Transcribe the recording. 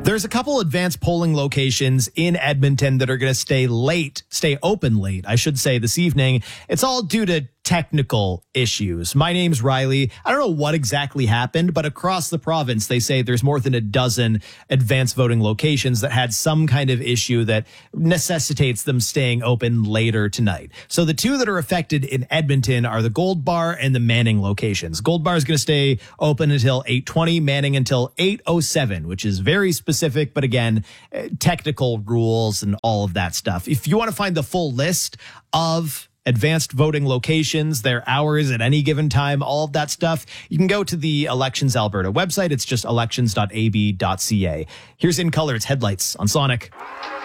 There's a couple advanced polling locations in Edmonton that are going to stay open late, I should say, this evening. It's all due to technical issues. My name's Riley. I don't know what exactly happened, but across the province, they say there's more than a dozen advanced voting locations that had some kind of issue that necessitates them staying open later tonight. So the two that are affected in Edmonton are the Gold Bar and the Manning locations. Gold Bar is going to stay open until 8:20, Manning until 8:07, which is very specific, but again, technical rules and all of that stuff. If you want to find the full list of advanced voting locations, their hours at any given time, all of that stuff, you can go to the Elections Alberta website. It's just elections.ab.ca. Here's In Color, it's Headlights on Sonic.